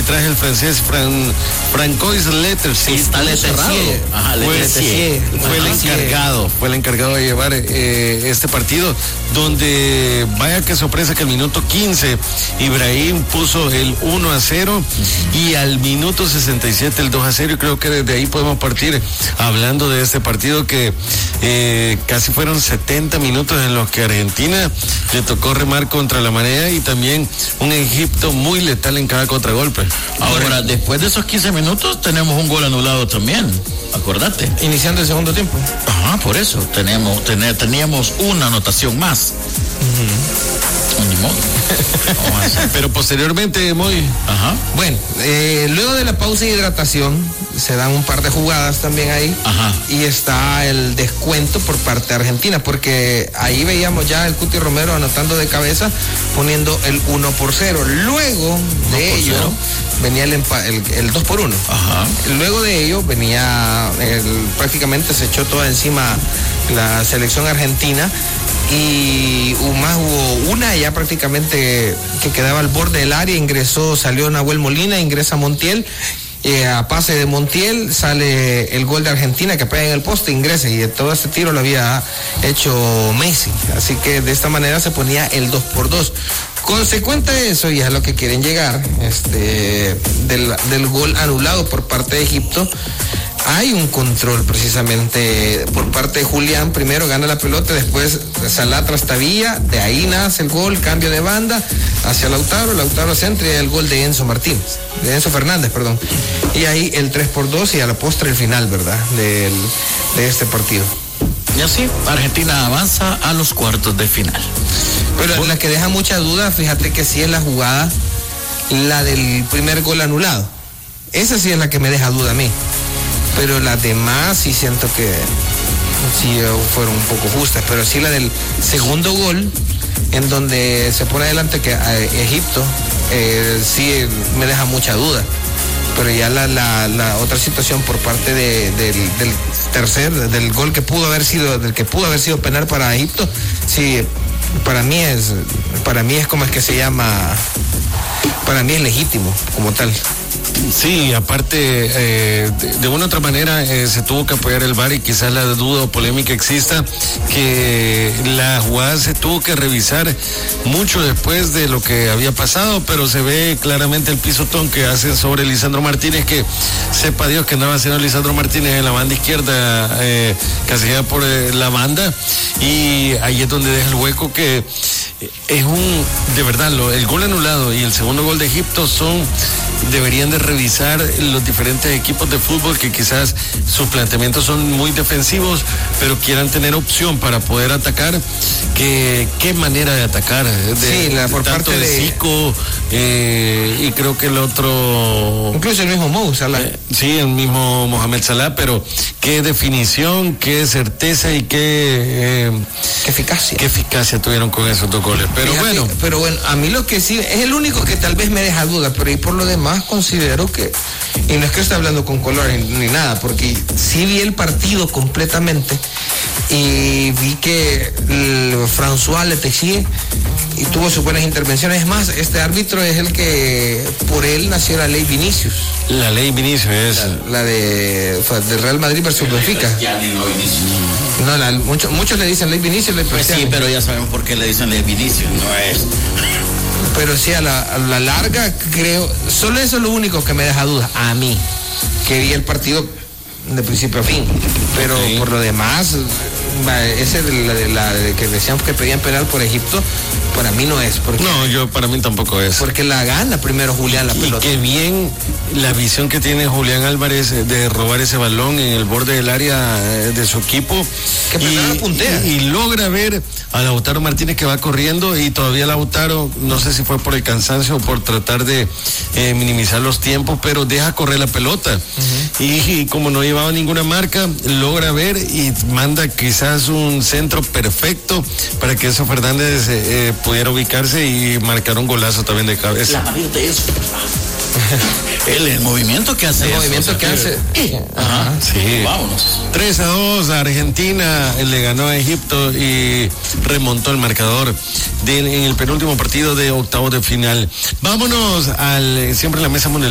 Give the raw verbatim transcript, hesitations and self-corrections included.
arbitraje el francés Fran, Francois Letersier. Está Letersier. Ajá, Letersier. Fue, fue el encargado, fue el encargado de llevar eh, este partido, donde vaya que sorpresa que al minuto quince Ibrahim puso el uno a cero uh-huh. y al minuto sesenta y siete el dos a cero, y creo que desde ahí podemos partir hablando de este partido que eh, casi fueron setenta minutos en los que Argentina le tocó remar contra la marea y también un Egipto muy letal en cada contragolpe. Ahora, después de esos quince minutos tenemos un gol anulado también, acordate. Iniciando el segundo tiempo. Ajá, por eso, tenemos, ten, teníamos una anotación más. Uh-huh. Ni modo. Pero posteriormente, muy... Ajá. Bueno, eh, luego de la pausa de hidratación, se dan un par de jugadas también ahí. Ajá. Y está el descuento por parte de Argentina, porque ahí veíamos ya el Cuti Romero anotando de cabeza, poniendo el uno por cero. Luego de ello, cero. venía el, empa- el, el dos por uno. Ajá. Luego de ello venía, el, prácticamente se echó toda encima la selección argentina. Y más hubo una ya prácticamente que quedaba al borde del área, ingresó, salió Nahuel Molina, ingresa Montiel, eh, a pase de Montiel sale el gol de Argentina que pega en el poste, ingresa, y todo este tiro lo había hecho Messi, así que de esta manera se ponía el dos por dos. Consecuente de eso, y es a lo que quieren llegar, este, del, del gol anulado por parte de Egipto, hay un control precisamente por parte de Julián. Primero gana la pelota, después Salah trastabilla, de ahí nace el gol, cambio de banda hacia Lautaro, Lautaro centra y el gol de Enzo Martínez, de Enzo Fernández, perdón. Y ahí el tres por dos y a la postre el final, ¿verdad?, Del, de este partido. Y así, Argentina avanza a los cuartos de final. Pero bueno, la que deja mucha duda, fíjate que sí es la jugada, la del primer gol anulado. Esa sí es la que me deja duda a mí. Pero las demás sí siento que sí fueron un poco justas, pero sí la del segundo gol, en donde se pone adelante que eh, Egipto, eh, sí me deja mucha duda. Pero ya la, la, la otra situación por parte de, de, del tercer, del gol que pudo haber sido, del que pudo haber sido penal para Egipto, sí, para mí es, para mí es como es que se llama, para mí es legítimo como tal. Sí, aparte, eh, de, de una u otra manera eh, se tuvo que apoyar el V A R y quizás la duda o polémica exista que la jugada se tuvo que revisar mucho después de lo que había pasado, pero se ve claramente el pisotón que hacen sobre Lisandro Martínez, que sepa Dios que andaba haciendo Lisandro Martínez en la banda izquierda, eh, casillada por eh, la banda, y ahí es donde deja el hueco que es un, de verdad, lo, el gol anulado y el segundo gol de Egipto son, deberían de revisar los diferentes equipos de fútbol que quizás sus planteamientos son muy defensivos, pero quieran tener opción para poder atacar. Que, qué manera de atacar, de, sí, la, por tanto parte de Zico, eh, y creo que el otro, incluso el mismo Mo Salah, eh, sí, el mismo Mohamed Salah, pero qué definición, qué certeza y qué, eh, qué eficacia, qué eficacia tuvieron con esos dos goles. Pero fíjate, bueno, pero bueno, a mí lo que sí es el único que tal vez me deja duda, pero y por lo demás considero que, y no es que esté hablando con color ni, ni nada, porque sí vi el partido completamente y vi que el François Letersier y tuvo sus buenas intervenciones. Es más, este árbitro es el que por él nació la ley Vinicius. La ley Vinicius es la, la de, de Real Madrid versus Benfica. No, la, muchos, muchos le dicen ley Vinicius, ley pues sí, pero ya sabemos por qué le dicen ley Vinicius, no es. Pero sí, a la, a la larga creo, solo eso es lo único que me deja duda a mí, que vi el partido de principio a fin, pero okay. Por lo demás, ese de la, de la de que decían que pedían penal por Egipto, para mí no es. Porque, no, yo para mí tampoco es. Porque la gana primero Julián la y pelota. Y qué bien la visión que tiene Julián Álvarez de robar ese balón en el borde del área de su equipo. Que primero puntea. Y, y logra ver a Lautaro Martínez que va corriendo, y todavía Lautaro, no sé si fue por el cansancio o por tratar de eh, minimizar los tiempos, pero deja correr la pelota. Uh-huh. y, y como no llevaba ninguna marca, logra ver y manda quizás un centro perfecto para que Enzo Fernández eh, eh, pudiera ubicarse y marcar un golazo también de cabeza. La María de eso. El, el movimiento que hace. El eso, movimiento o sea, que hace. Ajá. Ajá, sí. Vámonos. tres a dos, Argentina le ganó a Egipto y remontó el marcador de, en el penúltimo partido de octavos de final. Vámonos al siempre en la mesa mundial.